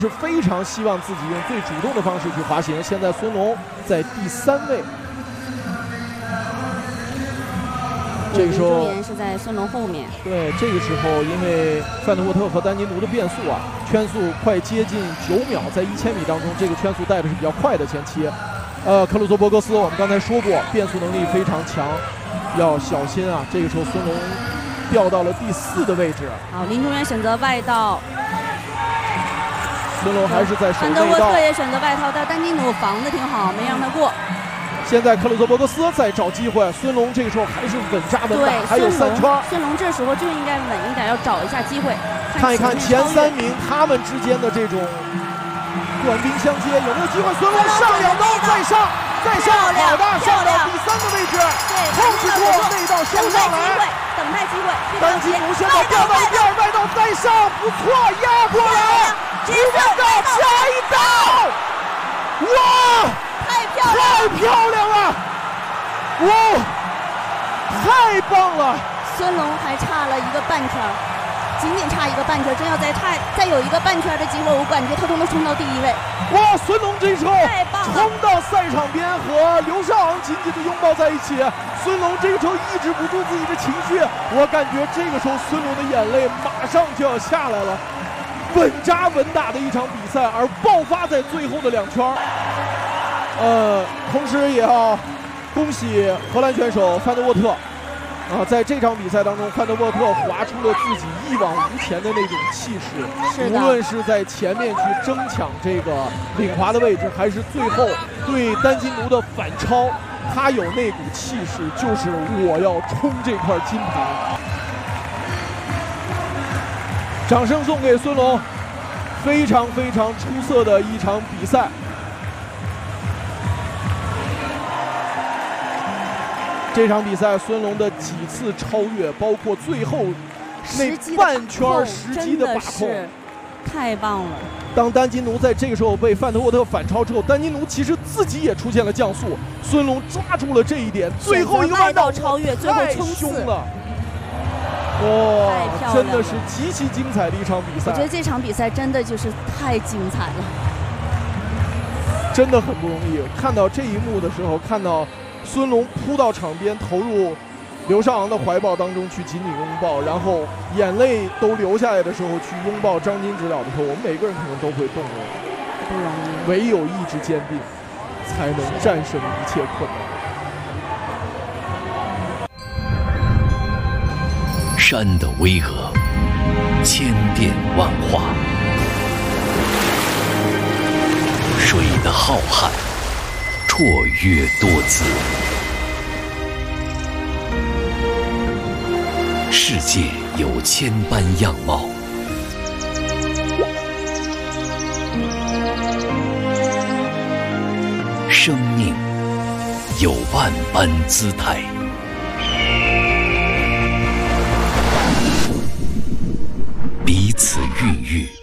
是非常希望自己用最主动的方式去滑行。现在孙龙在第3位，这个时候是在孙龙后面。对， 这个时候因为范德沃特和丹尼奴的变速啊，圈速快接近9秒，在1000米当中，这个圈速带的是比较快的前期。克鲁佐伯格斯我们刚才说过，变速能力非常强，要小心啊。这个时候孙龙掉到了第4的位置。 好，林中远选择外道。 孙龙还是在守内道， 范德沃特也选择外套，但丹尼努防的挺好，没让他过。 现在克鲁泽伯格斯在找机会，孙龙这个时候还是稳扎稳打，还有3圈。 孙龙这时候就应该稳一点，要找一下机会。 看一看前3名他们之间的这种短兵相接，有没有机会？孙龙上2刀，再上，好的，上到第3个位置，控制住内道升上来， 等待机会。 丹吉努现在掉到第2，外道再上，不错，压过来。 直接到下一道，哇，太漂亮了，哇，太棒了！ 孙龙还差了1个半圈，仅差1个半圈，真要再有1个半圈的机会，我感觉他都能冲到第1位。 哇，孙龙这时候冲到赛场边和刘少昂紧紧的拥抱在一起，孙龙这个时候抑制不住自己的情绪，我感觉这个时候孙龙的眼泪马上就要下来了。 稳扎稳打的一场比赛，而爆发在最后的2圈。同时也要恭喜荷兰选手范德沃特在这场比赛当中，范德沃特划出了自己一往无前的那种气势。无论是在前面去争抢这个领滑的位置，还是最后对丹金奴的反超，他有那股气势，就是我要冲这块金牌。 掌声送给孙龙，非常出色的一场比赛。这场比赛孙龙的几次超越，包括最后那半圈时机的把控， 太棒了。 当丹金奴在这个时候被范德沃特反超之后，丹金奴其实自己也出现了降速，孙龙抓住了这一点，最后一个弯道超越，最后冲刺了。 哇，真的是极其精彩的一场比赛！ 我觉得这场比赛真的就是太精彩了， 真的很不容易。看到这一幕的时候，看到孙龙扑到场边，投入刘少昂的怀抱当中去紧紧拥抱，然后眼泪都流下来的时候去拥抱张金指导的时候，我们每个人可能都会动容。 不容易， 唯有意志坚定，才能战胜一切困难。 山的巍峨，千变万化；水的浩瀚，绰约多姿。世界有千般样貌，生命有万般姿态。 彼此孕育。